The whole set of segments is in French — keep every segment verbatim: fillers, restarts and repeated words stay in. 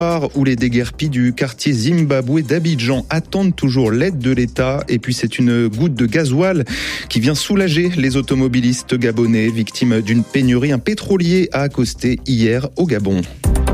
où les déguerpis du quartier Zimbabwe d'Abidjan attendent toujours l'aide de l'État. Et puis c'est une goutte de gasoil qui vient soulager les automobilistes gabonais victimes d'une pénurie. Un pétrolier a accosté hier au Gabon.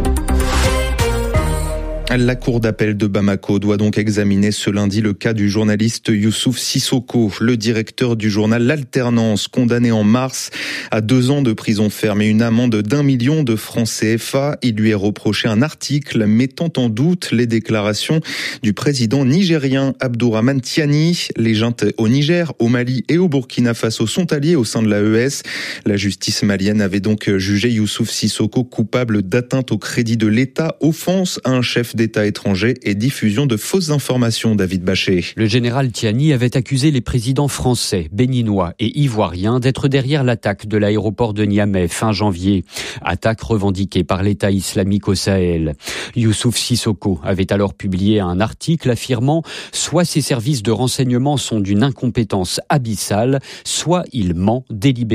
La cour d'appel de Bamako doit donc examiner ce lundi le cas du journaliste Youssouf Sissoko, le directeur du journal L'Alternance, condamné en mars à deux ans de prison ferme et une amende d'un million de francs C F A. Il lui est reproché un article mettant en doute les déclarations du président nigérien Abdourahmane Tiani. Les juntes au Niger, au Mali et au Burkina Faso sont alliés au sein de l'A E S. La justice malienne avait donc jugé Youssouf Sissoko coupable d'atteinte au crédit de l'État, offense à un chef d'État étranger et diffusion de fausses informations. David Bachet. Le général Tiani avait accusé les présidents français, béninois et ivoiriens d'être derrière l'attaque de l'aéroport de Niamey fin janvier. Attaque revendiquée par l'État islamique au Sahel. Youssouf Sissoko avait alors publié un article affirmant « Soit ses services de renseignement sont d'une incompétence abyssale, soit il ment délibérément ».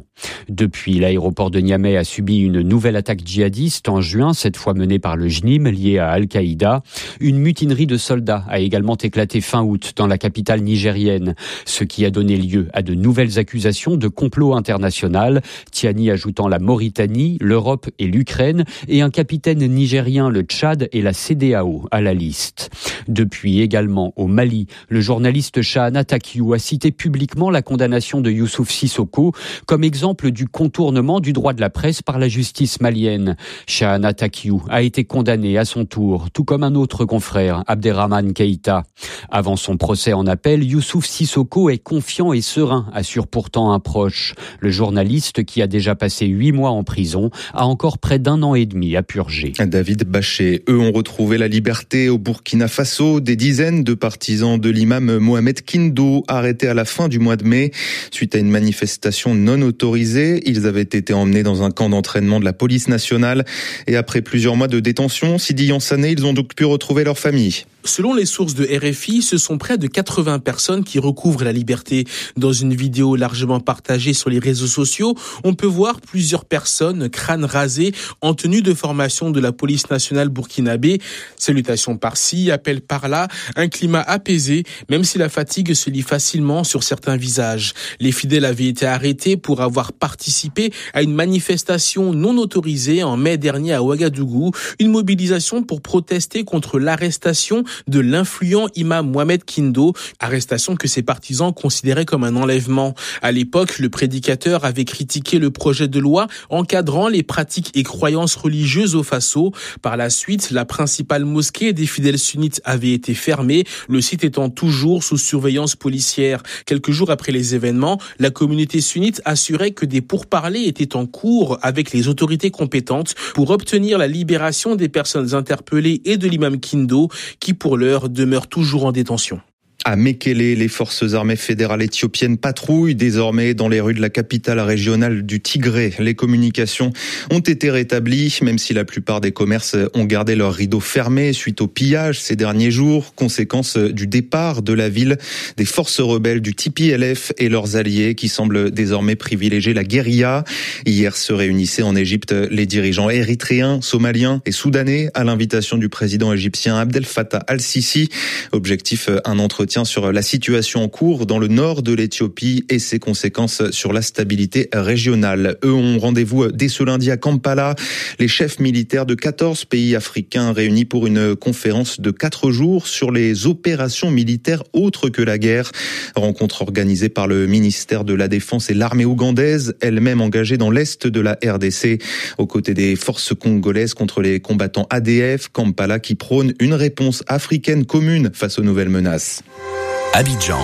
Depuis, l'aéroport de Niamey a subi une nouvelle attaque djihadiste en juin, cette fois menée par le J N I M liée à Al-Qaïda. Une mutinerie de soldats a également éclaté fin août dans la capitale nigérienne, ce qui a donné lieu à de nouvelles accusations de complot international, Tiani ajoutant la Mauritanie, l'Europe et l'Ukraine, et un capitaine nigérien, le Tchad et la C E D E A O à la liste. Depuis également au Mali, le journaliste Chahana Takiou a cité publiquement la condamnation de Youssouf Sissoko comme exemple du contournement du droit de la presse par la justice malienne. Chahana Takiou a été condamné à son tour, tout comme un autre confrère, Abderrahmane Keïta. Avant son procès en appel, Youssouf Sissoko est confiant et serein, assure pourtant un proche. Le journaliste, qui a déjà passé huit mois en prison, a encore près d'un an et demi à purger. David Bachet. Eux ont retrouvé la liberté au Burkina Faso. Des dizaines de partisans de l'imam Mohamed Kindo, arrêtés à la fin du mois de mai, suite à une manifestation non autorisée. Ils avaient été emmenés dans un camp d'entraînement de la police nationale. Et après plusieurs mois de détention, Sidi Yansané, ils ont donc pu retrouver leur famille. Selon les sources de R F I, ce sont près de quatre-vingts personnes qui recouvrent la liberté. Dans une vidéo largement partagée sur les réseaux sociaux, on peut voir plusieurs personnes, crâne rasé, en tenue de formation de la police nationale burkinabé. Salutations par-ci, appels par-là, un climat apaisé, même si la fatigue se lit facilement sur certains visages. Les fidèles avaient été arrêtés pour avoir participé à une manifestation non autorisée en mai dernier à Ouagadougou, une mobilisation pour protester contre l'arrestation de l'influent imam Mohamed Kindo, arrestation que ses partisans considéraient comme un enlèvement. À l'époque, le prédicateur avait critiqué le projet de loi encadrant les pratiques et croyances religieuses au Faso. Par la suite, la principale mosquée des fidèles sunnites avait été fermée, le site étant toujours sous surveillance policière. Quelques jours après les événements, la communauté sunnite assurait que des pourparlers étaient en cours avec les autorités compétentes pour obtenir la libération des personnes interpellées et de l'imam Kindo, qui pour l'heure demeure toujours en détention. À Mekele, les forces armées fédérales éthiopiennes patrouillent désormais dans les rues de la capitale régionale du Tigré. Les communications ont été rétablies, même si la plupart des commerces ont gardé leurs rideaux fermés suite au pillage ces derniers jours, conséquence du départ de la ville des forces rebelles du T P L F et leurs alliés qui semblent désormais privilégier la guérilla. Hier se réunissaient en Égypte les dirigeants érythréens, somaliens et soudanais à l'invitation du président égyptien Abdel Fattah al-Sisi. Objectif, un entretien sur la situation en cours dans le nord de l'Éthiopie et ses conséquences sur la stabilité régionale. Eux ont rendez-vous dès ce lundi à Kampala. Les chefs militaires de quatorze pays africains réunis pour une conférence de quatre jours sur les opérations militaires autres que la guerre. Rencontre organisée par le ministère de la Défense et l'armée ougandaise, elle-même engagée dans l'est de la R D C, aux côtés des forces congolaises contre les combattants A D F. Kampala qui prône une réponse africaine commune face aux nouvelles menaces. Abidjan,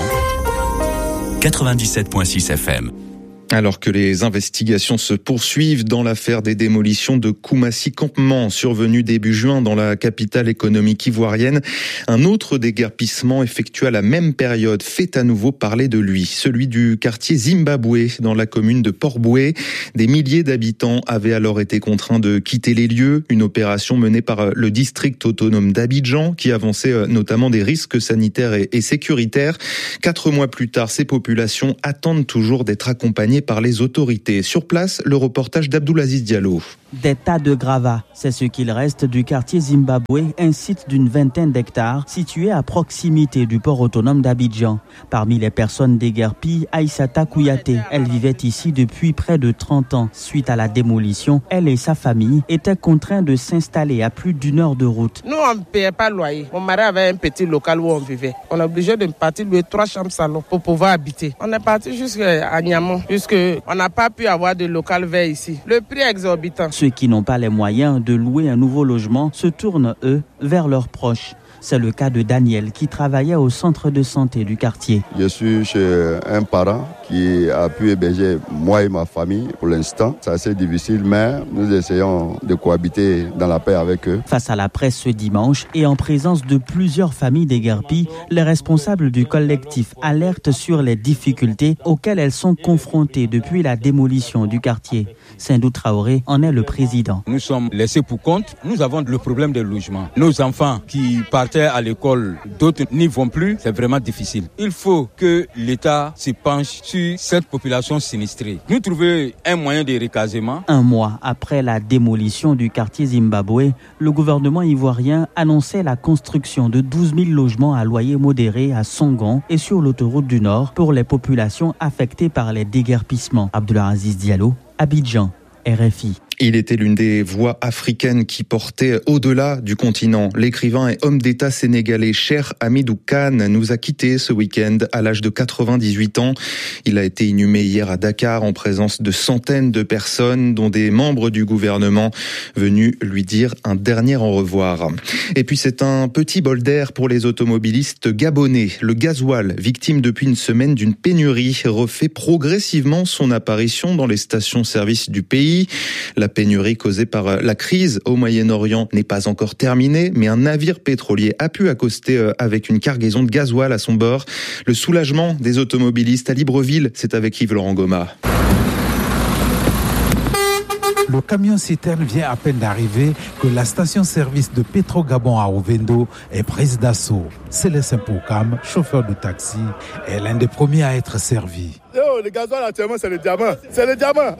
quatre-vingt-dix-sept virgule six F M. Alors que les investigations se poursuivent dans l'affaire des démolitions de Koumassi Campement, survenu début juin dans la capitale économique ivoirienne, un autre déguerpissement effectué à la même période fait à nouveau parler de lui, celui du quartier Zimbabwe dans la commune de Port-Boué. Des milliers d'habitants avaient alors été contraints de quitter les lieux, une opération menée par le district autonome d'Abidjan qui avançait notamment des risques sanitaires et sécuritaires. Quatre mois plus tard, ces populations attendent toujours d'être accompagnées par les autorités. Sur place, le reportage d'Abdoulaziz Diallo. Des tas de gravats, c'est ce qu'il reste du quartier Zimbabwe, un site d'une vingtaine d'hectares situé à proximité du port autonome d'Abidjan. Parmi les personnes déguerpies, Aïssata Kouyaté. Elle vivait ici depuis près de trente ans. Suite à la démolition, elle et sa famille étaient contraints de s'installer à plus d'une heure de route. Nous, on ne payait pas le loyer. Mon mari avait un petit local où on vivait. On est obligé de partir louer trois chambres salon pour pouvoir habiter. On est parti jusqu'à Niamey, puisqu'on n'a pas pu avoir de local vert ici. Le prix est exorbitant. Ceux qui n'ont pas les moyens de louer un nouveau logement se tournent, eux, vers leurs proches. C'est le cas de Daniel qui travaillait au centre de santé du quartier. Je suis chez un parent qui a pu héberger moi et ma famille pour l'instant. C'est assez difficile, mais nous essayons de cohabiter dans la paix avec eux. Face à la presse ce dimanche et en présence de plusieurs familles déguerpies, les responsables du collectif alertent sur les difficultés auxquelles elles sont confrontées depuis la démolition du quartier. Sindou Traoré en est le président. Nous sommes laissés pour compte. Nous avons le problème des logements. Nos enfants qui partent à l'école, d'autres n'y vont plus, c'est vraiment difficile. Il faut que l'État se penche sur cette population sinistrée. Nous trouver un moyen de recasement. Un mois après la démolition du quartier Zimbabwe, le gouvernement ivoirien annonçait la construction de douze mille logements à loyer modéré à Songon et sur l'autoroute du Nord pour les populations affectées par les déguerpissements. Abdoulaziz Diallo, Abidjan, R F I. Il était l'une des voix africaines qui portait au-delà du continent. L'écrivain et homme d'État sénégalais Cheikh Hamidou Kane nous a quittés ce week-end à l'âge de quatre-vingt-dix-huit ans. Il a été inhumé hier à Dakar en présence de centaines de personnes, dont des membres du gouvernement venus lui dire un dernier au revoir. Et puis c'est un petit bol d'air pour les automobilistes gabonais. Le gasoil, victime depuis une semaine d'une pénurie, refait progressivement son apparition dans les stations-service du pays. La pénurie causée par la crise au Moyen-Orient n'est pas encore terminée, mais un navire pétrolier a pu accoster avec une cargaison de gasoil à son bord. Le soulagement des automobilistes à Libreville, c'est avec Yves Laurent Goma. Le camion-citerne vient à peine d'arriver que la station-service de Petro-Gabon à Ovendo est prise d'assaut. Célestin Poukam, chauffeur de taxi, est l'un des premiers à être servi. Yo, le gasoil actuellement, c'est le diamant. C'est le diamant.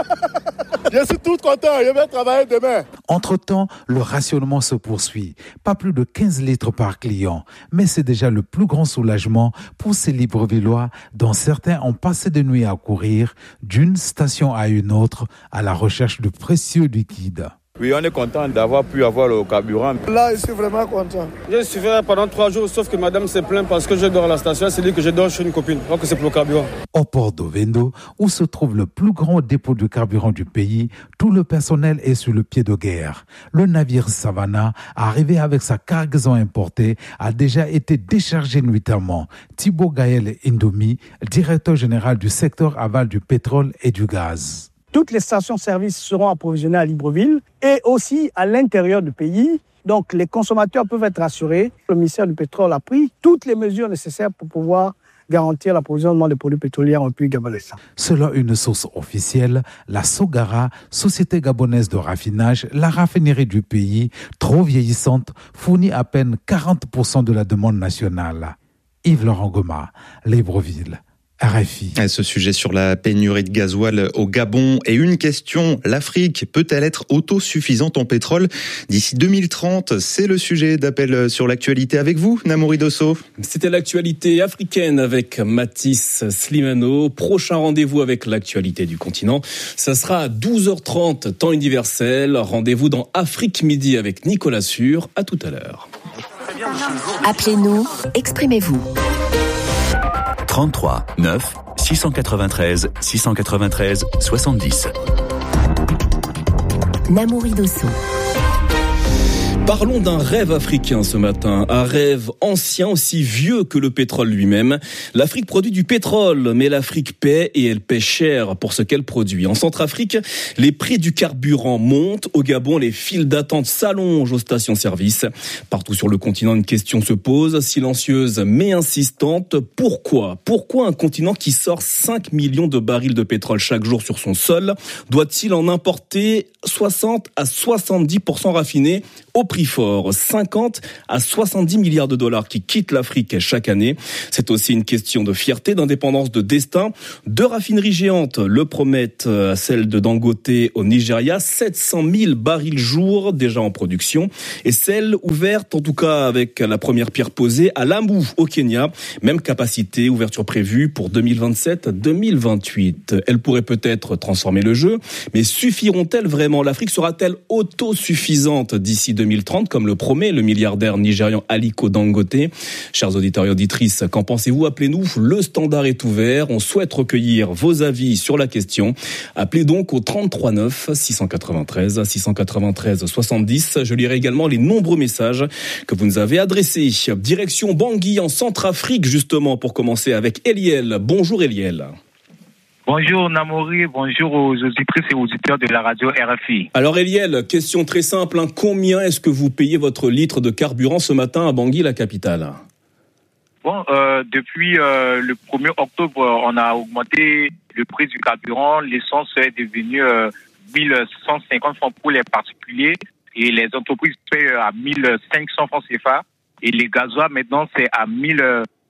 Je suis tout content, je vais travailler demain. Entre-temps, le rationnement se poursuit. Pas plus de quinze litres par client. Mais c'est déjà le plus grand soulagement pour ces Librevillois dont certains ont passé des nuits à courir d'une station à une autre à la recherche de précieux liquides. Oui, on est content d'avoir pu avoir le carburant. Là, je suis vraiment content. Je suis fait pendant trois jours, sauf que madame s'est plainte parce que je dors à la station. Elle s'est dit que je dors chez une copine, donc c'est pour le carburant. Au port d'Ovendo, où se trouve le plus grand dépôt de carburant du pays, tout le personnel est sur le pied de guerre. Le navire Savannah, arrivé avec sa cargaison importée, a déjà été déchargé nuitamment. Thibaut Gaël Indomi, directeur général du secteur aval du pétrole et du gaz. Toutes les stations-service seront approvisionnées à Libreville et aussi à l'intérieur du pays. Donc les consommateurs peuvent être rassurés. Le ministère du pétrole a pris toutes les mesures nécessaires pour pouvoir garantir l'approvisionnement des produits pétroliers en pays gabonais. Selon une source officielle, la Sogara, société gabonaise de raffinage, la raffinerie du pays, trop vieillissante, fournit à peine quarante pour cent de la demande nationale. Yves Laurent Goma, Libreville. R F I. À ce sujet sur la pénurie de gasoil au Gabon. Et une question, l'Afrique peut-elle être autosuffisante en pétrole d'ici deux mille trente? C'est le sujet d'appel sur l'actualité avec vous, Namouri Dosso. C'était l'actualité africaine avec Mathis Slimano. Prochain rendez-vous avec l'actualité du continent. Ça sera à douze heures trente, temps universel. Rendez-vous dans Afrique Midi avec Nicolas Sûr. À tout à l'heure. Appelez-nous, exprimez-vous. trente-trois neuf six cent quatre-vingt-treize six cent quatre-vingt-treize soixante-dix. Namouri Dosso. Parlons d'un rêve africain ce matin, un rêve ancien, aussi vieux que le pétrole lui-même. L'Afrique produit du pétrole, mais l'Afrique paie et elle paie cher pour ce qu'elle produit. En Centrafrique, les prix du carburant montent. Au Gabon, les files d'attente s'allongent aux stations-service. Partout sur le continent, une question se pose, silencieuse mais insistante. Pourquoi ? Pourquoi un continent qui sort cinq millions de barils de pétrole chaque jour sur son sol doit-il en importer soixante à soixante-dix pour cent raffinés au prix fort, cinquante à soixante-dix milliards de dollars qui quittent l'Afrique chaque année. C'est aussi une question de fierté, d'indépendance, de destin. Deux raffineries géantes le promettent, celle de Dangote au Nigeria, sept cent mille barils jour déjà en production, et celle ouverte, en tout cas avec la première pierre posée, à Lamu au Kenya. Même capacité, ouverture prévue pour deux mille vingt-sept à deux mille vingt-huit. Elle pourrait peut-être transformer le jeu, mais suffiront-elles vraiment? L'Afrique sera-t-elle autosuffisante d'ici deux mille trente, comme le promet le milliardaire nigérian Aliko Dangote? Chers auditeurs et auditrices, qu'en pensez-vous? Appelez-nous, le standard est ouvert. On souhaite recueillir vos avis sur la question. Appelez donc au trente-trois neuf, six cent quatre-vingt-treize, six cent quatre-vingt-treize, soixante-dix. Je lirai également les nombreux messages que vous nous avez adressés. Direction Bangui en Centrafrique, justement, pour commencer avec Eliel. Bonjour Eliel. Bonjour Namori, bonjour aux auditrices et auditeurs de la radio R F I. Alors Eliel, question très simple, hein. Combien est-ce que vous payez votre litre de carburant ce matin à Bangui, la capitale? Bon, euh, depuis euh, le premier octobre, on a augmenté le prix du carburant. L'essence est devenue euh, mille cent cinquante francs pour les particuliers et les entreprises paient à mille cinq cents francs C F A. Et les gasoils, maintenant, c'est à mille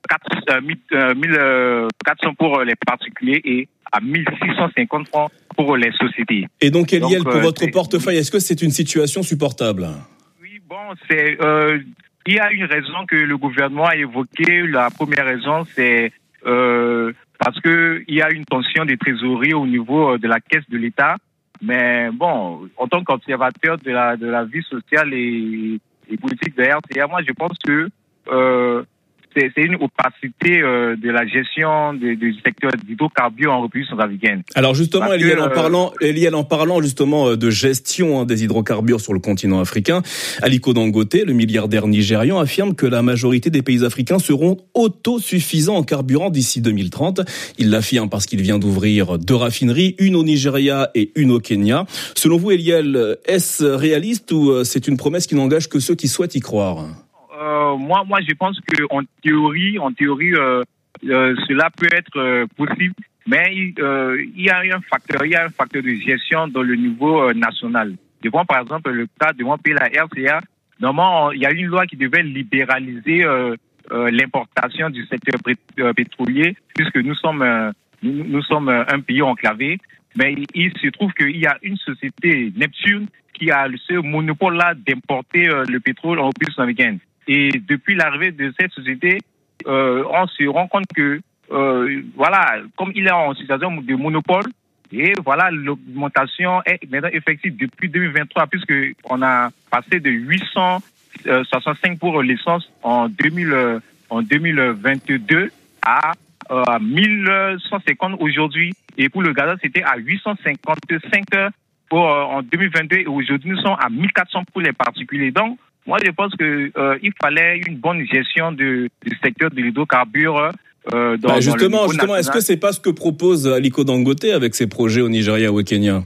quatre cents pour les particuliers et à mille six cent cinquante francs pour les sociétés. Et donc, Eliel, donc, pour euh, votre c'est... portefeuille, est-ce que c'est une situation supportable? Oui, bon, c'est... Euh, il y a une raison que le gouvernement a évoquée. La première raison, c'est euh, parce que il y a une tension des trésoreries au niveau de la caisse de l'État. Mais bon, en tant qu'observateur de la de la vie sociale et, et politique de R T A, moi, je pense que euh, c'est, c'est une opacité euh, de la gestion de, du secteur d'hydrocarbures en République centrafricaine. Alors justement, Parce Eliel, que, en parlant, Eliel, en parlant justement de gestion hein, des hydrocarbures sur le continent africain, Aliko Dangote, le milliardaire nigérian, affirme que la majorité des pays africains seront autosuffisants en carburant d'ici deux mille trente. Il l'affirme parce qu'il vient d'ouvrir deux raffineries, une au Nigeria et une au Kenya. Selon vous, Eliel, est-ce réaliste ou c'est une promesse qui n'engage que ceux qui souhaitent y croire? Euh, moi, moi, je pense que en théorie, en théorie, euh, euh, cela peut être euh, possible, mais euh, il y a un facteur, il y a un facteur de gestion dans le niveau euh, national. Je prends par exemple le cas de mon pays, la R C A. Normalement, il y a une loi qui devait libéraliser euh, euh, l'importation du secteur pétrolier, puisque nous sommes, euh, nous, nous sommes un pays enclavé. Mais il se trouve qu'il y a une société, Neptune, qui a ce monopole-là d'importer euh, le pétrole en République centrafricaine. Et depuis l'arrivée de cette société, euh, on se rend compte que, euh, voilà, comme il est en situation de monopole, et voilà, l'augmentation est maintenant effective depuis deux mille vingt-trois, puisque on a passé de huit cent soixante-cinq pour l'essence en deux mille, en deux mille vingt-deux à euh, mille cent cinquante aujourd'hui. Et pour le gaz, c'était à huit cent cinquante-cinq pour, euh, en deux mille vingt-deux, et aujourd'hui, nous sommes à mille quatre cents pour les particuliers. Donc, moi, je pense que euh, il fallait une bonne gestion de, du secteur de l'hydrocarbure. Euh, dans, bah justement, dans le justement, national. Est-ce que c'est pas ce que propose Aliko Dangote avec ses projets au Nigeria ou au Kenya?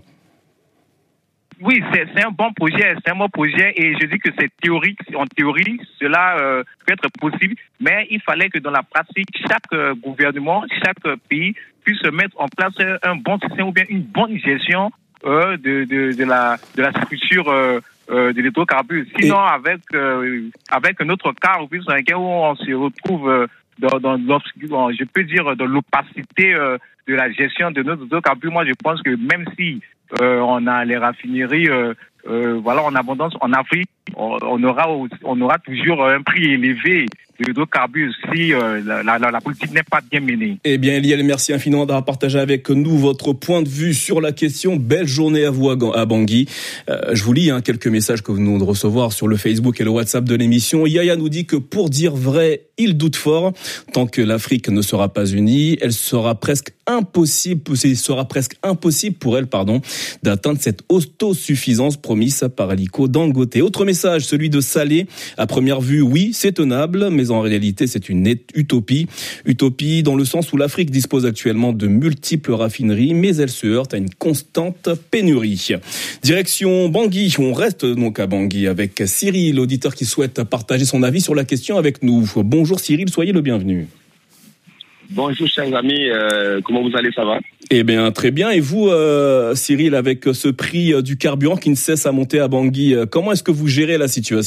Oui, c'est, c'est un bon projet, c'est un bon projet, et je dis que c'est théorique. En théorie, cela euh, peut être possible, mais il fallait que dans la pratique, chaque euh, gouvernement, chaque euh, pays puisse mettre en place un bon système ou bien une bonne gestion euh, de, de, de la de la structure. Euh, Euh, de l'hydrocarbure. Sinon, et... avec euh, avec notre cas où on se retrouve euh, dans, dans, dans, je peux dire, dans l'opacité euh, de la gestion de notre hydrocarbure. Moi, je pense que même si euh, on a les raffineries, euh, euh, voilà, en abondance en Afrique, on, on aura on aura toujours un prix élevé de l'hydrocarbure si euh, la, la, la politique n'est pas bien menée. Eh bien, Eliel, merci infiniment d'avoir partagé avec nous votre point de vue sur la question. Belle journée à vous à Bangui. Euh, je vous lis hein, quelques messages que vous venez de recevoir sur le Facebook et le WhatsApp de l'émission. Yaya nous dit que pour dire vrai, il doute fort. Tant que l'Afrique ne sera pas unie, elle sera presque impossible, il sera presque impossible pour elle, pardon, d'atteindre cette autosuffisance promise par Aliko Dangote. Autre message, celui de Salé. À première vue, oui, c'est tenable, mais en réalité, c'est une utopie. Utopie dans le sens où l'Afrique dispose actuellement de multiples raffineries, mais elle se heurte à une constante pénurie. Direction Bangui. On reste donc à Bangui avec Cyril, auditeur qui souhaite partager son avis sur la question avec nous. Bonjour Cyril, soyez le bienvenu. Bonjour chers amis, euh, comment vous allez, ça va? Eh bien, très bien. Et vous, euh, Cyril, avec ce prix du carburant qui ne cesse à monter à Bangui, comment est-ce que vous gérez la situation ?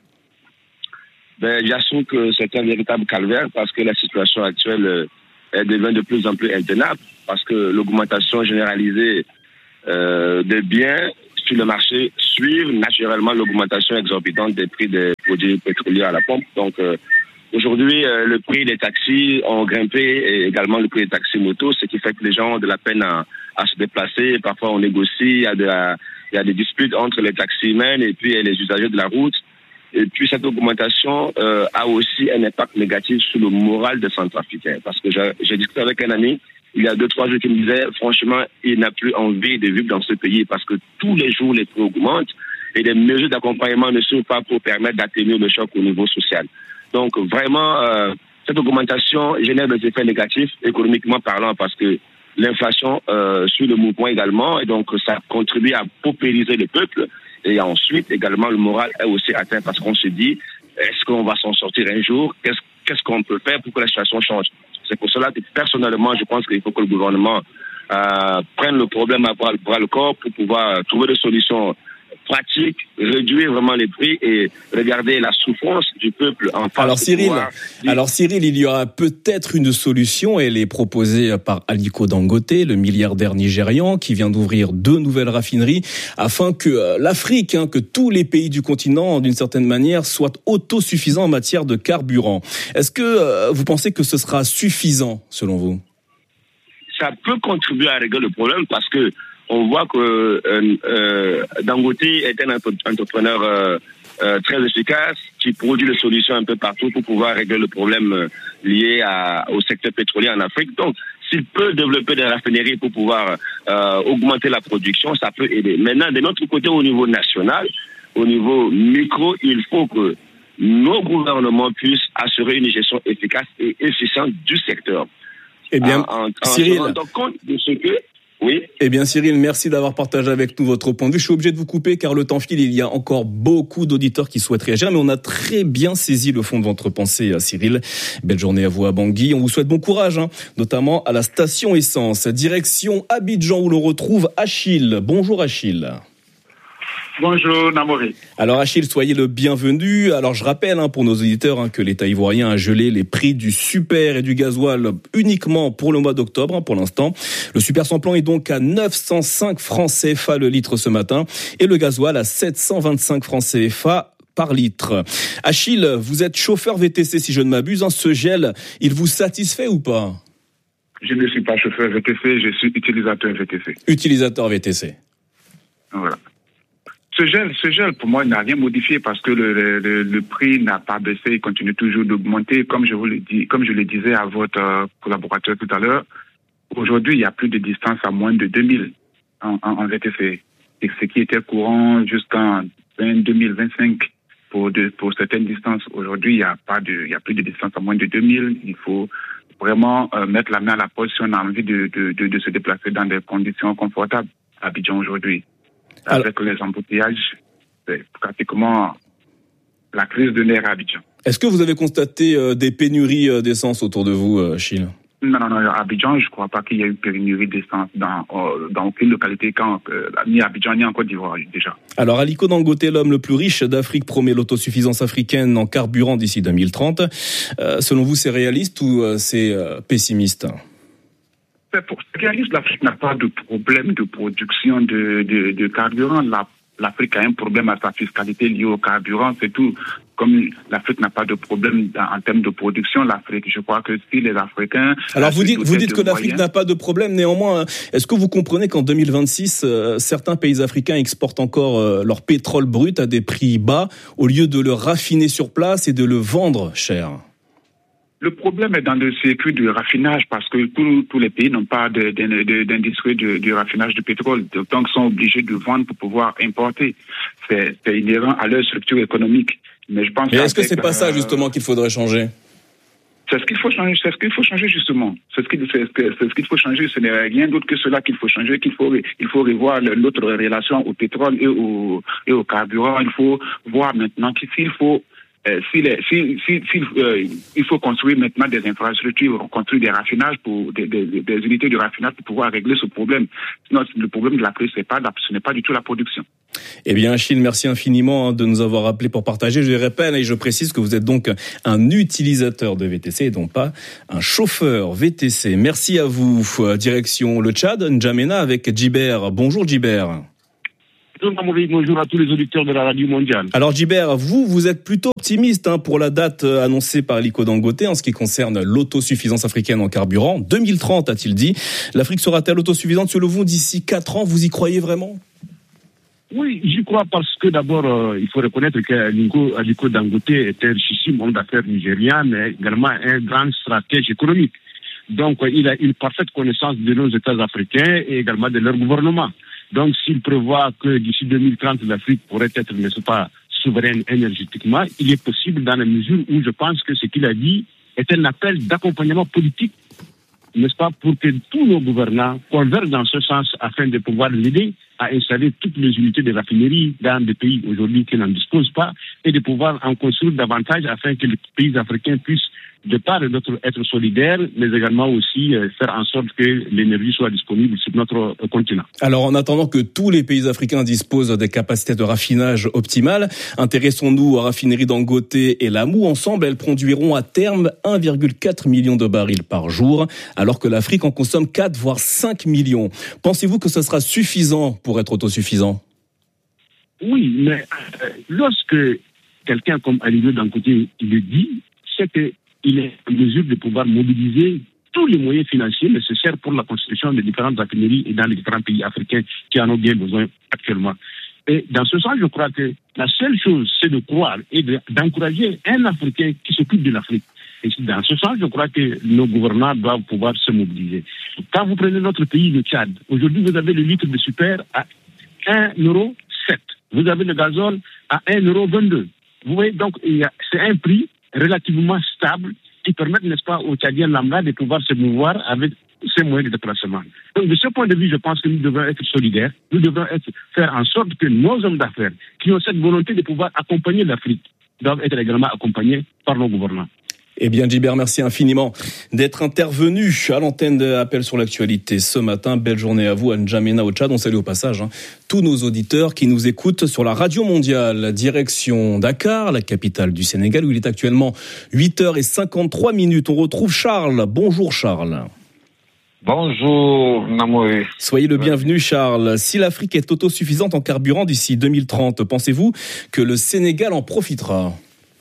Ben, j'assume que c'est un véritable calvaire parce que la situation actuelle elle devient de plus en plus intenable parce que l'augmentation généralisée euh, des biens sur le marché suit naturellement l'augmentation exorbitante des prix des produits pétroliers à la pompe. Donc, euh, aujourd'hui, euh, le prix des taxis ont grimpé et également le prix des taxis motos, ce qui fait que les gens ont de la peine à, à se déplacer. Parfois, on négocie, il y a, de la, il y a des disputes entre les taximens et puis les usagers de la route. Et puis, cette augmentation euh, a aussi un impact négatif sur le moral des Centrafricains. Parce que j'ai, j'ai discuté avec un ami, il y a deux, trois jours, qui me disait, franchement, il n'a plus envie de vivre dans ce pays parce que tous les jours, les prix augmentent et les mesures d'accompagnement ne sont pas pour permettre d'atténuer le choc au niveau social. Donc, vraiment, euh, cette augmentation génère des effets négatifs, économiquement parlant, parce que l'inflation euh, suit le mouvement également, et donc ça contribue à paupériser le peuple. Et ensuite, également, le moral est aussi atteint parce qu'on se dit, est-ce qu'on va s'en sortir un jour? Qu'est-ce, qu'est-ce qu'on peut faire pour que la situation change? C'est pour cela que, personnellement, je pense qu'il faut que le gouvernement euh, prenne le problème à bras, bras le corps pour pouvoir trouver des solutions pratique, réduire vraiment les prix et regarder la souffrance du peuple en face. Alors Cyril, pouvoir... alors Cyril, il y aura peut-être une solution. Elle est proposée par Aliko Dangote, le milliardaire nigérian, qui vient d'ouvrir deux nouvelles raffineries afin que l'Afrique, hein, que tous les pays du continent, d'une certaine manière, soient autosuffisants en matière de carburant. Est-ce que euh, vous pensez que ce sera suffisant, selon vous? Ça peut contribuer à régler le problème parce que on voit que euh, euh, Dangote est un entrepreneur euh, euh, très efficace qui produit des solutions un peu partout pour pouvoir régler le problème euh, lié à, au secteur pétrolier en Afrique. Donc, s'il peut développer des raffineries pour pouvoir euh, augmenter la production, ça peut aider. Maintenant, de notre côté, au niveau national, au niveau micro, il faut que nos gouvernements puissent assurer une gestion efficace et efficiente du secteur. Eh bien, en, en, Cyril, en se rendant compte de ce que... Oui. Eh bien, Cyril, merci d'avoir partagé avec nous votre point de vue. Je suis obligé de vous couper car le temps file. Il y a encore beaucoup d'auditeurs qui souhaitent réagir, mais on a très bien saisi le fond de votre pensée, Cyril. Belle journée à vous à Bangui. On vous souhaite bon courage, hein, notamment à la station essence. Direction Abidjan où l'on retrouve Achille. Bonjour Achille. Bonjour Namori. Alors Achille, soyez le bienvenu. Alors je rappelle hein, pour nos auditeurs hein, que l'État ivoirien a gelé les prix du super et du gasoil uniquement pour le mois d'octobre hein, pour l'instant. Le super sans plan est donc à neuf cent cinq francs C F A le litre ce matin et le gasoil à sept cent vingt-cinq francs C F A par litre. Achille, vous êtes chauffeur V T C si je ne m'abuse. Hein, ce gel, il vous satisfait ou pas? Je ne suis pas chauffeur V T C, je suis utilisateur V T C. Utilisateur V T C. Voilà. Ce gel, ce gel, pour moi, n'a rien modifié parce que le, le, le prix n'a pas baissé, il continue toujours d'augmenter. Comme je vous le dis, comme je le disais à votre collaborateur tout à l'heure, aujourd'hui, il y a plus de distance à moins de deux mille en, en, en V T C. Et ce qui était courant jusqu'en deux mille vingt-cinq pour, de, pour certaines distances. Aujourd'hui, il n'y a pas de, il y a plus de distance à moins de deux mille. Il faut vraiment euh, mettre la main à la poche si on a envie de, de, de, de se déplacer dans des conditions confortables à Abidjan aujourd'hui. Avec Alors, les embouteillages, c'est pratiquement la crise de nerfs à Abidjan. Est-ce que vous avez constaté euh, des pénuries euh, d'essence autour de vous, euh, Achille? Non, non, non. À Abidjan, je ne crois pas qu'il y ait eu pénurie d'essence dans, euh, dans aucune localité, quand, euh, ni à Abidjan, ni en Côte d'Ivoire, déjà. Alors, Aliko Dangote, l'homme le plus riche d'Afrique, promet l'autosuffisance africaine en carburant d'ici deux mille trente. Euh, selon vous, c'est réaliste ou euh, c'est euh, pessimiste? Pour ce qui arrive, l'Afrique n'a pas de problème de production de, de, de carburant. La, L'Afrique a un problème à sa fiscalité liée au carburant, c'est tout. Comme l'Afrique n'a pas de problème en, en termes de production, l'Afrique, je crois que si les Africains... Alors vous dites, vous dites que l'Afrique n'a pas de problème, néanmoins, est-ce que vous comprenez qu'en deux mille vingt-six, euh, certains pays africains exportent encore euh, leur pétrole brut à des prix bas au lieu de le raffiner sur place et de le vendre cher? Le problème est dans le circuit du raffinage parce que tous, tous les pays n'ont pas de, de, de, d'industrie de, de raffinage de pétrole. Donc, sont obligés de vendre pour pouvoir importer. C'est, c'est inhérent à leur structure économique. Mais je pense. Mais est-ce que c'est pas euh, ça, justement, qu'il faudrait changer? C'est ce qu'il faut changer, c'est ce qu'il faut changer, justement. C'est ce qu'il, c'est ce que, c'est ce qu'il faut changer. Ce n'est rien d'autre que cela qu'il faut changer, qu'il faut, il faut revoir notre relation au pétrole et au, et au carburant. Il faut voir maintenant qu'il faut Euh, si les, si, si, si euh, il faut construire maintenant des infrastructures, construire des raffinages pour des, des, des unités de raffinage pour pouvoir régler ce problème. Sinon, le problème de l'Afrique, c'est pas, ce n'est pas du tout la production. Eh bien, Achille, merci infiniment de nous avoir appelé pour partager. Je répète et je précise que vous êtes donc un utilisateur de V T C et non pas un chauffeur V T C. Merci à vous. Direction le Tchad, N'Djamena avec Djiber. Bonjour Djiber. Bonjour à tous les auditeurs de la radio mondiale. Alors Djiber, vous, vous êtes plutôt optimiste hein, pour la date annoncée par Aliko Dangote en ce qui concerne l'autosuffisance africaine en carburant. deux mille trente, a-t-il dit. L'Afrique sera-t-elle autosuffisante selon vous d'ici quatre ans? Vous y croyez vraiment? Oui, j'y crois parce que d'abord, euh, il faut reconnaître qu'Aliko Dangote est un richissime homme d'affaires nigérien, mais également un grand stratège économique. Donc, il a une parfaite connaissance de nos États africains et également de leur gouvernement. Donc, s'il prévoit que d'ici deux mille trente, l'Afrique pourrait être, n'est-ce pas, souveraine énergétiquement, il est possible dans la mesure où je pense que ce qu'il a dit est un appel d'accompagnement politique, n'est-ce pas, pour que tous nos gouvernants convergent dans ce sens afin de pouvoir l'aider à installer toutes les unités de raffinerie dans des pays aujourd'hui qui n'en disposent pas et de pouvoir en construire davantage afin que les pays africains puissent de part et d'autre être solidaires, mais également aussi euh, faire en sorte que l'énergie soit disponible sur notre euh, continent. Alors, en attendant que tous les pays africains disposent des capacités de raffinage optimales, intéressons-nous aux raffineries Dangote et Lamou. Ensemble, elles produiront à terme un virgule quatre million de barils par jour, alors que l'Afrique en consomme quatre, voire cinq millions. Pensez-vous que ce sera suffisant pour être autosuffisant? Oui, mais euh, lorsque quelqu'un comme Aliko Dangote le dit, c'est que il est en mesure de pouvoir mobiliser tous les moyens financiers nécessaires pour la construction de différentes raffineries et dans les différents pays africains qui en ont bien besoin actuellement. Et dans ce sens, je crois que la seule chose, c'est de croire et de, d'encourager un Africain qui s'occupe de l'Afrique. Et dans ce sens, je crois que nos gouvernants doivent pouvoir se mobiliser. Quand vous prenez notre pays, le Tchad, aujourd'hui, vous avez le litre de super à un euro sept. Vous avez le gazole à un euro vingt-deux. Vous voyez, donc, il y a, c'est un prix relativement stable qui permettent, n'est-ce pas, aux Tchadiens lambda de pouvoir se mouvoir avec ces moyens de déplacement. Donc, de ce point de vue, je pense que nous devons être solidaires. Nous devons être, faire en sorte que nos hommes d'affaires, qui ont cette volonté de pouvoir accompagner l'Afrique, doivent être également accompagnés par nos gouvernants. Eh bien, Djiber, merci infiniment d'être intervenu à l'antenne d'Appel sur l'actualité ce matin. Belle journée à vous, à N'Djamena au Tchad. On salue au passage hein, tous nos auditeurs qui nous écoutent sur la radio mondiale. Direction Dakar, la capitale du Sénégal, où il est actuellement huit heures cinquante-trois minutes. On retrouve Charles. Bonjour Charles. Bonjour Namoé. Soyez le bienvenu Charles. Si l'Afrique est autosuffisante en carburant d'ici deux mille trente, pensez-vous que le Sénégal en profitera ?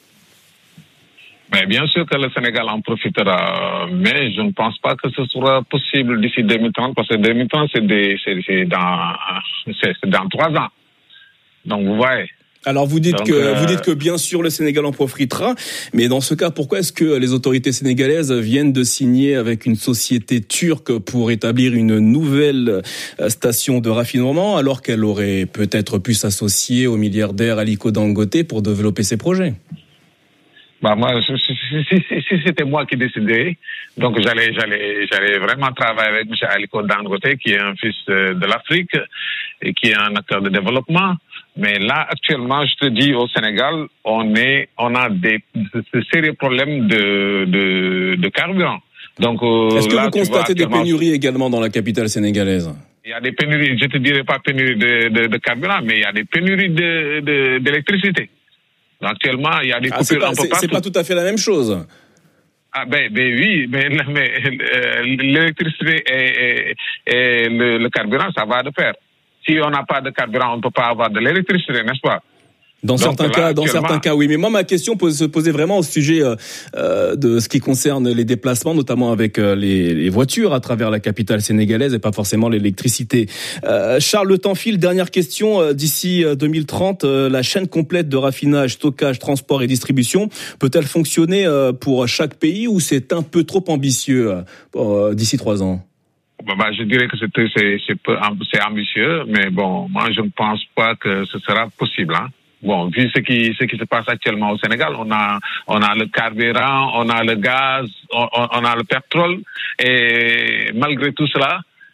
Mais bien sûr que le Sénégal en profitera, mais je ne pense pas que ce sera possible d'ici deux mille trente, parce que deux mille trente, c'est, des, c'est, c'est, dans, c'est, c'est dans trois ans. Donc, vous voyez. Alors, vous dites, Donc, que, euh... vous dites que bien sûr le Sénégal en profitera, mais dans ce cas, pourquoi est-ce que les autorités sénégalaises viennent de signer avec une société turque pour établir une nouvelle station de raffinement, alors qu'elle aurait peut-être pu s'associer au milliardaire Aliko Dangote pour développer ses projets ? Bah moi, si, si, si, si c'était moi qui décidais, donc j'allais, j'allais, j'allais vraiment travailler avec M. Aliko Dangote, qui est un fils de l'Afrique et qui est un acteur de développement. Mais là, actuellement, je te dis, au Sénégal, on est, on a des, des sérieux problèmes de, de, de carburant. Donc, euh, est-ce que là, vous constatez des pénuries également dans la capitale sénégalaise ? Il y a des pénuries, je te dirais pas pénuries de, de, de carburant, mais il y a des pénuries de, de, d'électricité. Actuellement, il y a des coupures ah, c'est pas, un peu c'est, partout. C'est pas tout à fait la même chose. Ah ben, ben oui, mais, mais euh, l'électricité et, et, et le, le carburant, ça va de pair. Si on n'a pas de carburant, on ne peut pas avoir de l'électricité, n'est-ce pas? Dans Donc, certains là, cas, dans certains cas, oui. Mais moi, ma question pose, se posait vraiment au sujet euh, de ce qui concerne les déplacements, notamment avec euh, les, les voitures à travers la capitale sénégalaise et pas forcément l'électricité. Euh, Charles, le temps file. Dernière question. Euh, d'ici deux mille trente, euh, la chaîne complète de raffinage, stockage, transport et distribution peut-elle fonctionner euh, pour chaque pays ou c'est un peu trop ambitieux euh, d'ici trois ans? Bah, bah, je dirais que c'est, c'est, c'est, peu, c'est ambitieux, mais bon, moi, je ne pense pas que ce sera possible, hein. Bon, vu ce qui, ce qui se passe actuellement au Sénégal, on a, on a le carburant, on a le gaz, on, on a le pétrole, et malgré tout cela,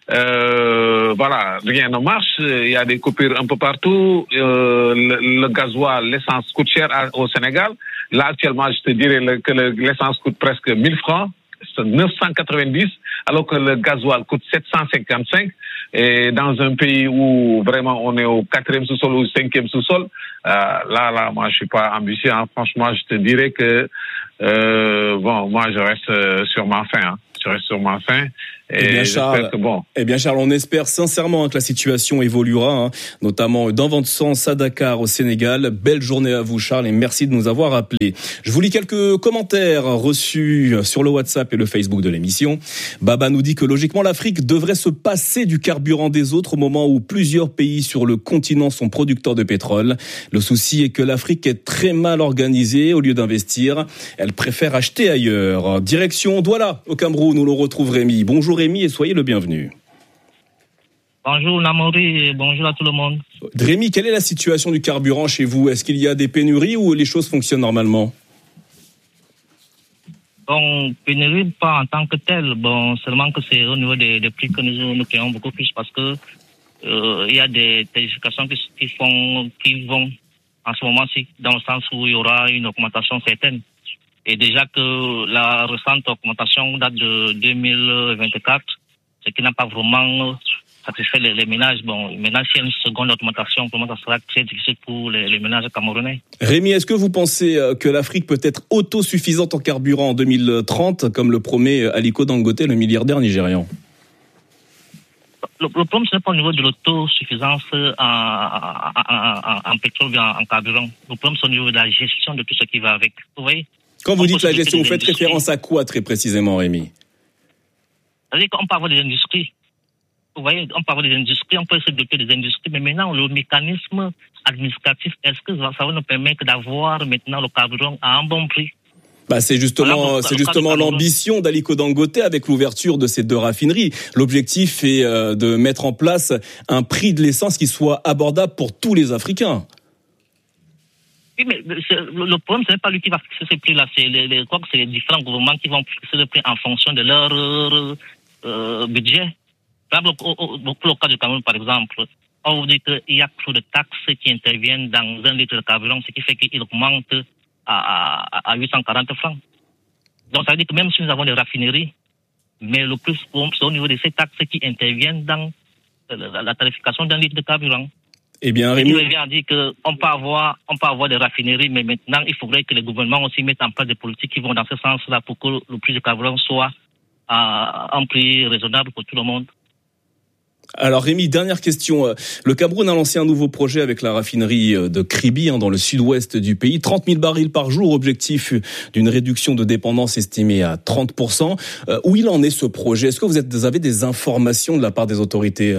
Euh, voilà, rien ne marche. Il y a des coupures un peu partout. Euh, le, le gasoil, l'essence coûte cher à, au Sénégal. Là, actuellement, je te dirais le, que le, l'essence coûte presque mille francs. C'est neuf cent quatre-vingt-dix, alors que le gasoil coûte sept cent cinquante-cinq. Et dans un pays où vraiment on est au quatrième sous-sol ou au cinquième sous-sol, euh, là, là, moi, je suis pas ambitieux. Hein. Franchement, je te dirais que, euh, bon, moi, je reste euh, sur ma faim. Hein. Je reste sur ma faim. Et eh bien, Charles, que bon. eh bien, Charles, on espère sincèrement hein, que la situation évoluera, hein, notamment dans votre sens à Dakar, au Sénégal. Belle journée à vous, Charles, et merci de nous avoir appelés. Je vous lis quelques commentaires reçus sur le WhatsApp et le Facebook de l'émission. Baba nous dit que logiquement, l'Afrique devrait se passer du carburant des autres au moment où plusieurs pays sur le continent sont producteurs de pétrole. Le souci est que l'Afrique est très mal organisée. Au lieu d'investir, elle préfère acheter ailleurs. Direction Douala, au Cameroun, où l'on retrouve Rémi. Bonjour Rémi et soyez le bienvenu. Bonjour Namori et bonjour à tout le monde. Rémi, quelle est la situation du carburant chez vous? Est-ce qu'il y a des pénuries ou les choses fonctionnent normalement? Bon, pénurie pas en tant que telle, bon, seulement que c'est au niveau des, des prix que nous, nous payons beaucoup plus parce que euh, il y a des tarifications qui, qui font, qui vont en ce moment-ci dans le sens où il y aura une augmentation certaine. Et déjà que la récente augmentation date de deux mille vingt-quatre, ce qui n'a pas vraiment satisfait les, les ménages. Bon, maintenant, s'il y a une seconde augmentation, comment ça sera très difficile pour les, les ménages camerounais. Rémi, est-ce que vous pensez que l'Afrique peut être autosuffisante en carburant en deux mille trente, comme le promet Aliko Dangote, le milliardaire nigérian? Le, le problème, ce n'est pas au niveau de l'autosuffisance en, en, en, en pétrole et en, en carburant. Le problème, c'est au niveau de la gestion de tout ce qui va avec. Vous voyez? Quand vous dites la gestion, vous faites référence à quoi très précisément, Rémi? C'est-à-dire qu'on peut avoir des industries. Vous voyez, on peut avoir des industries, on peut se doter des industries, mais maintenant, le mécanisme administratif, est-ce que ça va nous permettre d'avoir maintenant le carburant à un bon prix? Bah, c'est justement, voilà, c'est justement l'ambition d'Aliko Dangote avec l'ouverture de ces deux raffineries. L'objectif est euh, de mettre en place un prix de l'essence qui soit abordable pour tous les Africains. Oui, mais le, le problème, ce n'est pas lui qui va fixer ces prix-là. C'est les, les, quoi que c'est les différents gouvernements qui vont fixer le prix en fonction de leur euh, euh, budget. Par exemple, au, au, pour le cas du Cameroun, par exemple, on vous dit qu'il y a trop de taxes qui interviennent dans un litre de carburant, ce qui fait qu'il augmente à, à, à huit cent quarante francs. Donc, ça veut dire que même si nous avons des raffineries, mais le plus c'est au niveau de ces taxes qui interviennent dans la, la tarification d'un litre de carburant. Eh bien, Rémi. Il revient à dire qu'on peut avoir, on peut avoir des raffineries, mais maintenant, il faudrait que les gouvernements aussi mettent en place des politiques qui vont dans ce sens-là pour que le prix du carburant soit à un prix raisonnable pour tout le monde. Alors Rémi, dernière question. Le Cameroun a lancé un nouveau projet avec la raffinerie de Kribi dans le sud-ouest du pays. trente mille barils par jour, objectif d'une réduction de dépendance estimée à trente pour cent. Euh, où il en est ce projet? Est-ce que vous, êtes, vous avez des informations de la part des autorités?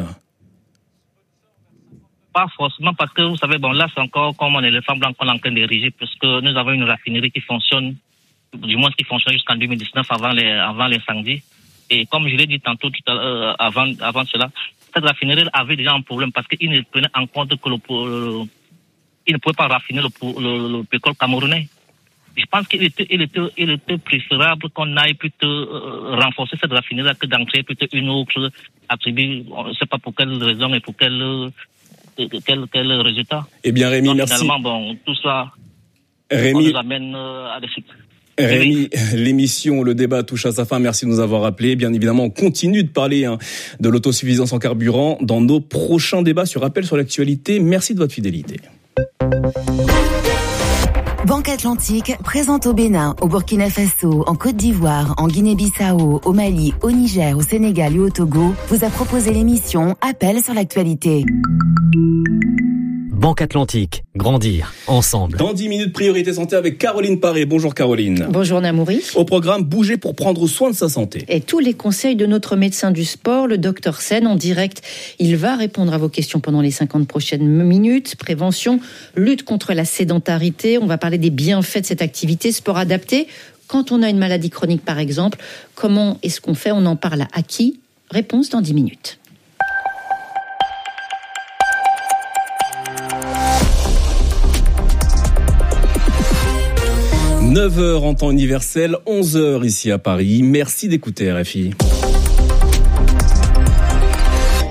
Pas forcément parce que vous savez, bon là c'est encore comme un éléphant blanc qu'on est en train d'ériger puisque nous avons une raffinerie qui fonctionne, du moins qui fonctionne jusqu'en deux mille dix-neuf avant les, avant l'incendie. Et comme je l'ai dit tantôt tout à l'heure, avant, avant cela, cette raffinerie avait déjà un problème parce qu'il ne prenait en compte que le, le il ne pouvait pas raffiner le, le, le pétrole camerounais. Je pense qu'il était, il était, il était préférable qu'on aille plutôt euh, renforcer cette raffinerie que d'en créer plutôt une autre attribuée. On ne sait pas pour quelle raison et pour quelle, quel, quel résultat. Eh bien, Rémi, donc, merci. Finalement, bon, tout ça, Rémi, on nous amène euh, à des suites. Rémi, l'émission, le débat touche à sa fin. Merci de nous avoir appelés. Bien évidemment, on continue de parler hein, de l'autosuffisance en carburant dans nos prochains débats sur Appel sur l'actualité. Merci de votre fidélité. Banque Atlantique présente au Bénin, au Burkina Faso, en Côte d'Ivoire, en Guinée-Bissau, au Mali, au Niger, au Sénégal et au Togo, vous a proposé l'émission Appel sur l'actualité. Banque Atlantique, grandir ensemble. Dans dix minutes, priorité santé avec Caroline Paré. Bonjour Caroline. Bonjour Namouri. Au programme, bouger pour prendre soin de sa santé. Et tous les conseils de notre médecin du sport, le docteur Sen, en direct. Il va répondre à vos questions pendant les cinquante prochaines minutes. Prévention, lutte contre la sédentarité. On va parler des bienfaits de cette activité, sport adapté. Quand on a une maladie chronique par exemple, comment est-ce qu'on fait? On en parle à qui? Réponse dans dix minutes. neuf heures en temps universel, onze heures ici à Paris. Merci d'écouter R F I.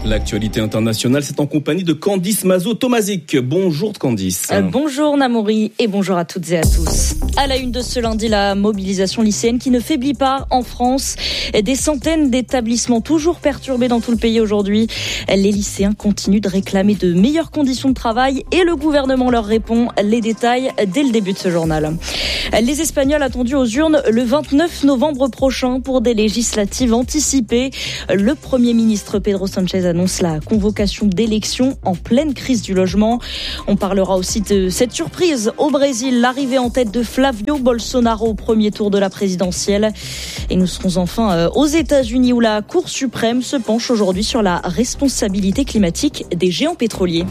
L'actualité internationale, c'est en compagnie de Candice Mazo-Tomazic. Bonjour Candice. Euh, bonjour Namouri et bonjour à toutes et à tous. À la une de ce lundi, la mobilisation lycéenne qui ne faiblit pas en France. Des centaines d'établissements toujours perturbés dans tout le pays aujourd'hui. Les lycéens continuent de réclamer de meilleures conditions de travail et le gouvernement leur répond. Les détails dès le début de ce journal. Les Espagnols attendus aux urnes le vingt-neuf novembre prochain pour des législatives anticipées. Le Premier ministre Pedro Sánchez annonce la convocation d'élections en pleine crise du logement. On parlera aussi de cette surprise au Brésil, l'arrivée en tête de Flavio Bolsonaro au premier tour de la présidentielle. Et nous serons enfin aux États-Unis où la Cour suprême se penche aujourd'hui sur la responsabilité climatique des géants pétroliers.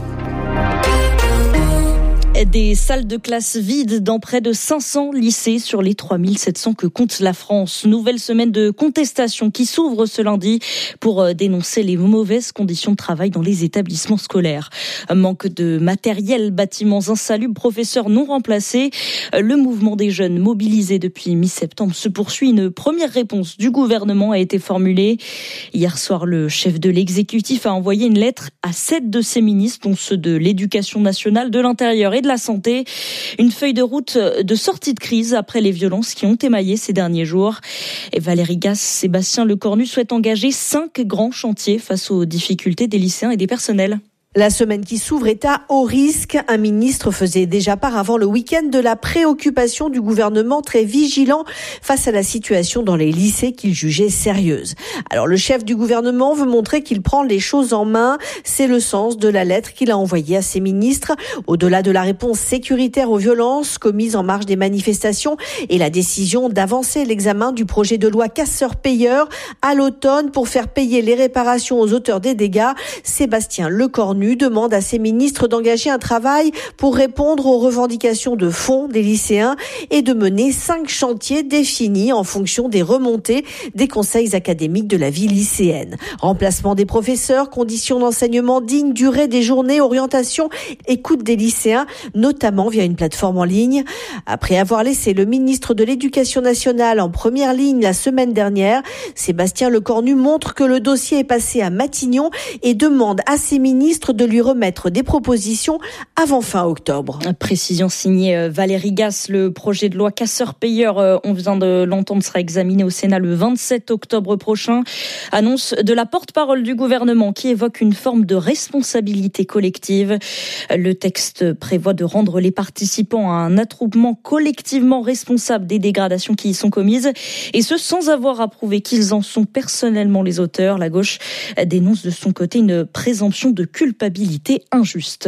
Des salles de classe vides dans près de cinq cents lycées sur les trois mille sept cents que compte la France. Nouvelle semaine de contestation qui s'ouvre ce lundi pour dénoncer les mauvaises conditions de travail dans les établissements scolaires. Manque de matériel, bâtiments insalubres, professeurs non remplacés. Le mouvement des jeunes mobilisés depuis mi-septembre se poursuit. Une première réponse du gouvernement a été formulée. Hier soir, le chef de l'exécutif a envoyé une lettre à sept de ses ministres, dont ceux de l'Éducation nationale, de l'Intérieur et de la santé. Une feuille de route de sortie de crise après les violences qui ont émaillé ces derniers jours. Et Valérie Gasse, Sébastien Lecornu souhaitent engager cinq grands chantiers face aux difficultés des lycéens et des personnels. La semaine qui s'ouvre est à haut risque. Un ministre faisait déjà part avant le week-end de la préoccupation du gouvernement très vigilant face à la situation dans les lycées qu'il jugeait sérieuse. Alors le chef du gouvernement veut montrer qu'il prend les choses en main. C'est le sens de la lettre qu'il a envoyée à ses ministres. Au-delà de la réponse sécuritaire aux violences commises en marge des manifestations et la décision d'avancer l'examen du projet de loi casseurs-payeurs à l'automne pour faire payer les réparations aux auteurs des dégâts, Sébastien Lecornu demande à ses ministres d'engager un travail pour répondre aux revendications de fonds des lycéens et de mener cinq chantiers définis en fonction des remontées des conseils académiques de la vie lycéenne. Remplacement des professeurs, conditions d'enseignement dignes, durée des journées, orientation, écoute des lycéens, notamment via une plateforme en ligne. Après avoir laissé le ministre de l'Éducation nationale en première ligne la semaine dernière, Sébastien Lecornu montre que le dossier est passé à Matignon et demande à ses ministres de lui remettre des propositions avant fin octobre. Précision signée Valérie Gasse. Le projet de loi casseurs-payeurs, on vient de l'entendre, sera examiné au Sénat le vingt-sept octobre prochain. Annonce de la porte-parole du gouvernement qui évoque une forme de responsabilité collective. Le texte prévoit de rendre les participants à un attroupement collectivement responsable des dégradations qui y sont commises, et ce sans avoir à prouver qu'ils en sont personnellement les auteurs. La gauche dénonce de son côté une présomption de culpabilité injuste.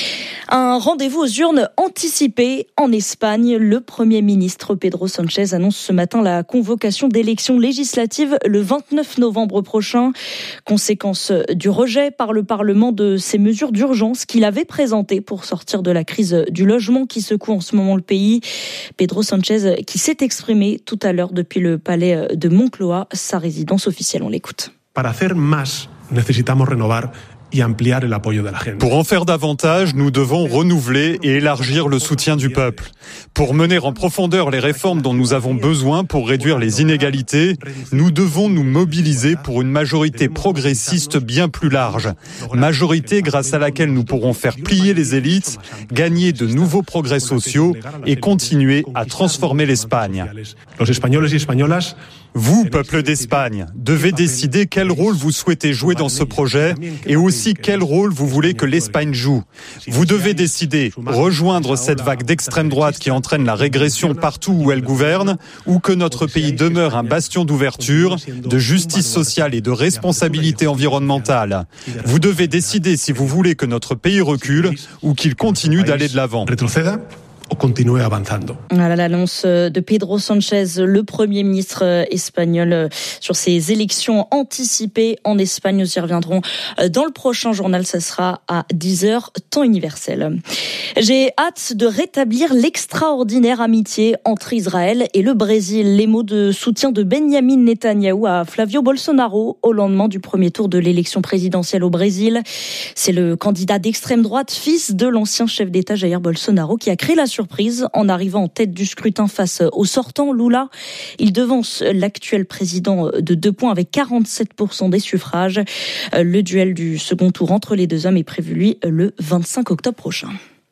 Un rendez-vous aux urnes anticipé en Espagne. Le Premier ministre Pedro Sánchez annonce ce matin la convocation d'élections législatives le vingt-neuf novembre prochain. Conséquence du rejet par le Parlement de ces mesures d'urgence qu'il avait présentées pour sortir de la crise du logement qui secoue en ce moment le pays. Pedro Sánchez qui s'est exprimé tout à l'heure depuis le palais de Moncloa, sa résidence officielle. On l'écoute. Para hacer más, necesitamos renovar. Pour en faire davantage, nous devons renouveler et élargir le soutien du peuple. Pour mener en profondeur les réformes dont nous avons besoin pour réduire les inégalités, nous devons nous mobiliser pour une majorité progressiste bien plus large. Majorité grâce à laquelle nous pourrons faire plier les élites, gagner de nouveaux progrès sociaux et continuer à transformer l'Espagne. Vous, peuple d'Espagne, devez décider quel rôle vous souhaitez jouer dans ce projet et aussi quel rôle vous voulez que l'Espagne joue. Vous devez décider, rejoindre cette vague d'extrême droite qui entraîne la régression partout où elle gouverne, ou que notre pays demeure un bastion d'ouverture, de justice sociale et de responsabilité environnementale. Vous devez décider si vous voulez que notre pays recule ou qu'il continue d'aller de l'avant. Voilà l'annonce de Pedro Sánchez, le Premier ministre espagnol, sur ces élections anticipées en Espagne. Nous y reviendrons dans le prochain journal, ça sera à dix heures, temps universel. J'ai hâte de rétablir l'extraordinaire amitié entre Israël et le Brésil. Les mots de soutien de Benjamin Netanyahou à Flavio Bolsonaro au lendemain du premier tour de l'élection présidentielle au Brésil. C'est le candidat d'extrême droite, fils de l'ancien chef d'État Jair Bolsonaro, qui a créé la surprise surprise en arrivant en tête du scrutin face au sortant Lula. Il devance l'actuel président de deux points avec quarante-sept pour cent des suffrages. Le duel du second tour entre les deux hommes est prévu, lui, le vingt-cinq octobre prochain.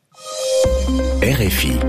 R F I.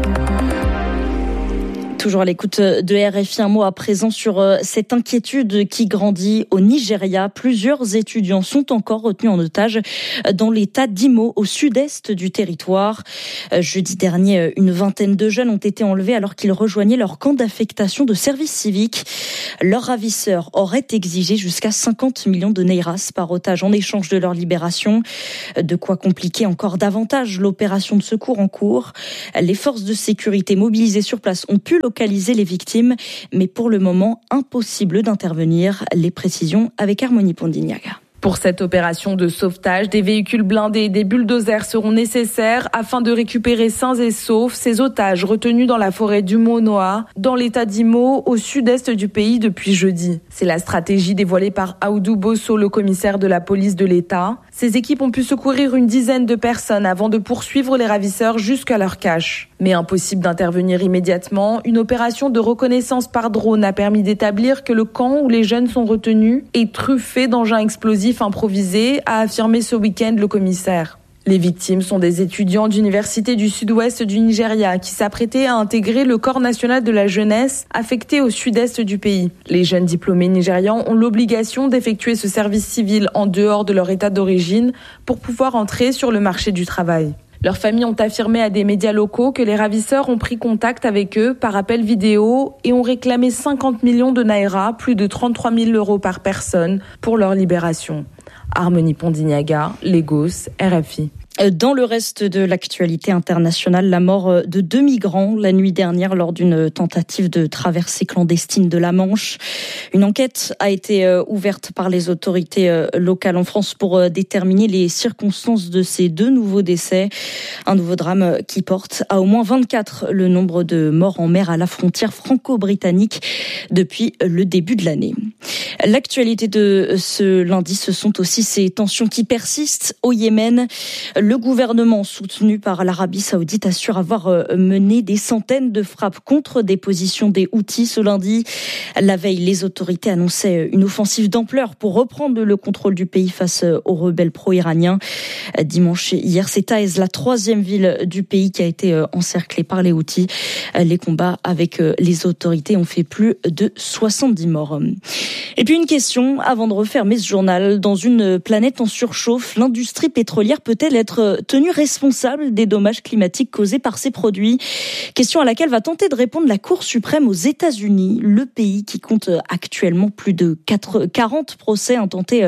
Toujours à l'écoute de R F I, un mot à présent sur cette inquiétude qui grandit au Nigeria. Plusieurs étudiants sont encore retenus en otage dans l'état d'Imo, au sud-est du territoire. Jeudi dernier, une vingtaine de jeunes ont été enlevés alors qu'ils rejoignaient leur camp d'affectation de service civique. Leurs ravisseurs auraient exigé jusqu'à cinquante millions de nairas par otage en échange de leur libération. De quoi compliquer encore davantage l'opération de secours en cours. Les forces de sécurité mobilisées sur place ont pu localiser les victimes, mais pour le moment, impossible d'intervenir. Les précisions avec Harmonie Pondignaga. Pour cette opération de sauvetage, des véhicules blindés et des bulldozers seront nécessaires afin de récupérer sains et saufs ces otages retenus dans la forêt du Monoa, dans l'état d'Imo, au sud-est du pays depuis jeudi. C'est la stratégie dévoilée par Aoudou Bosso, le commissaire de la police de l'État. Ces équipes ont pu secourir une dizaine de personnes avant de poursuivre les ravisseurs jusqu'à leur cache. Mais impossible d'intervenir immédiatement, une opération de reconnaissance par drone a permis d'établir que le camp où les jeunes sont retenus est truffé d'engins explosifs improvisés, a affirmé ce week-end le commissaire. Les victimes sont des étudiants d'université du sud-ouest du Nigeria qui s'apprêtaient à intégrer le corps national de la jeunesse affecté au sud-est du pays. Les jeunes diplômés nigérians ont l'obligation d'effectuer ce service civil en dehors de leur état d'origine pour pouvoir entrer sur le marché du travail. Leurs familles ont affirmé à des médias locaux que les ravisseurs ont pris contact avec eux par appel vidéo et ont réclamé cinquante millions de naira, plus de trente-trois mille euros par personne, pour leur libération. Harmonie Pondignaga, Lagos, R F I. Dans le reste de l'actualité internationale, la mort de deux migrants la nuit dernière lors d'une tentative de traversée clandestine de la Manche. Une enquête a été ouverte par les autorités locales en France pour déterminer les circonstances de ces deux nouveaux décès. Un nouveau drame qui porte à au moins vingt-quatre le nombre de morts en mer à la frontière franco-britannique depuis le début de l'année. L'actualité de ce lundi, ce sont aussi ces tensions qui persistent au Yémen. Le gouvernement soutenu par l'Arabie Saoudite assure avoir mené des centaines de frappes contre des positions des Houthis ce lundi. La veille, les autorités annonçaient une offensive d'ampleur pour reprendre le contrôle du pays face aux rebelles pro-iraniens. Dimanche hier, c'est Taïz, la troisième ville du pays, qui a été encerclée par les Houthis. Les combats avec les autorités ont fait plus de soixante-dix morts. Et puis une question avant de refermer ce journal. Dans une planète en surchauffe, l'industrie pétrolière peut-elle être tenue responsable des dommages climatiques causés par ces produits? Question à laquelle va tenter de répondre la Cour suprême aux États-Unis, le pays qui compte actuellement plus de quarante procès intentés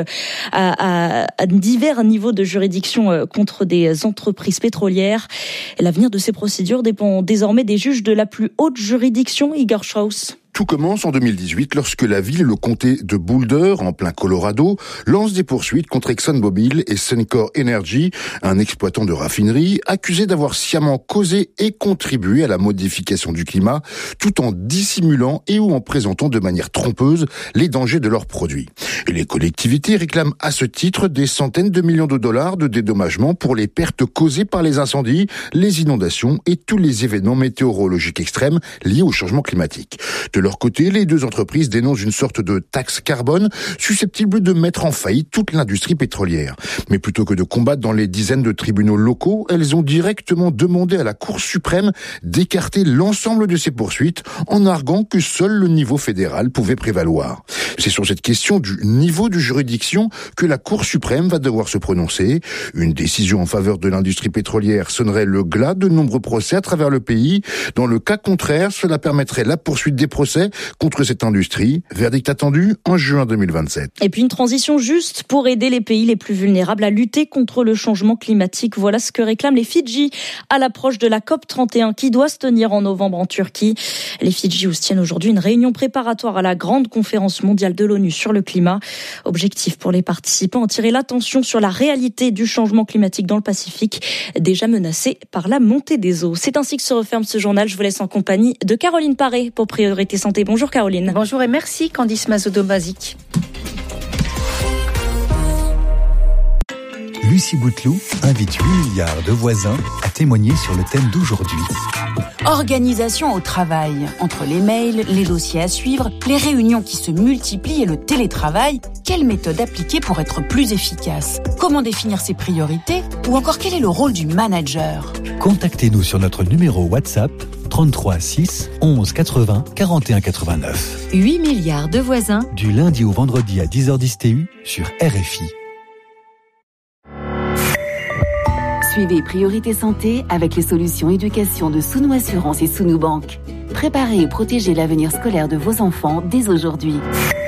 à, à, à divers niveaux de juridiction contre des entreprises pétrolières. Et l'avenir de ces procédures dépend désormais des juges de la plus haute juridiction, Igor Strauss. Tout commence en deux mille dix-huit lorsque la ville et le comté de Boulder, en plein Colorado, lancent des poursuites contre ExxonMobil et Suncor Energy, un exploitant de raffinerie, accusé d'avoir sciemment causé et contribué à la modification du climat, tout en dissimulant et ou en présentant de manière trompeuse les dangers de leurs produits. Et les collectivités réclament à ce titre des centaines de millions de dollars de dédommagement pour les pertes causées par les incendies, les inondations et tous les événements météorologiques extrêmes liés au changement climatique. De leur côté, les deux entreprises dénoncent une sorte de taxe carbone susceptible de mettre en faillite toute l'industrie pétrolière. Mais plutôt que de combattre dans les dizaines de tribunaux locaux, elles ont directement demandé à la Cour suprême d'écarter l'ensemble de ces poursuites en arguant que seul le niveau fédéral pouvait prévaloir. C'est sur cette question du niveau de juridiction que la Cour suprême va devoir se prononcer. Une décision en faveur de l'industrie pétrolière sonnerait le glas de nombreux procès à travers le pays. Dans le cas contraire, cela permettrait la poursuite des procès contre cette industrie. Verdict attendu en juin deux mille vingt-sept. Et puis une transition juste pour aider les pays les plus vulnérables à lutter contre le changement climatique. Voilà ce que réclament les Fidji à l'approche de la COP trente et un qui doit se tenir en novembre en Turquie. Les Fidji où se tiennent aujourd'hui une réunion préparatoire à la grande conférence mondiale de l'ONU sur le climat. Objectif pour les participants, attirer l'attention sur la réalité du changement climatique dans le Pacifique, déjà menacé par la montée des eaux. C'est ainsi que se referme ce journal. Je vous laisse en compagnie de Caroline Paré pour Priorité Santé. Bonjour Caroline. Bonjour et merci Candice Mazodo-Mazic. Lucie Bouteloup invite huit milliards de voisins à témoigner sur le thème d'aujourd'hui. Organisation au travail. Entre les mails, les dossiers à suivre, les réunions qui se multiplient et le télétravail, quelle méthode appliquer pour être plus efficace ? Comment définir ses priorités ? Ou encore quel est le rôle du manager ? Contactez-nous sur notre numéro WhatsApp trente-trois six onze quatre-vingts quarante et un quatre-vingt-neuf. huit milliards de voisins. Du lundi au vendredi à dix heures dix T U sur R F I. Suivez Priorité Santé avec les solutions éducation de Sounou Assurance et Sounou Banque. Préparez et protégez l'avenir scolaire de vos enfants dès aujourd'hui.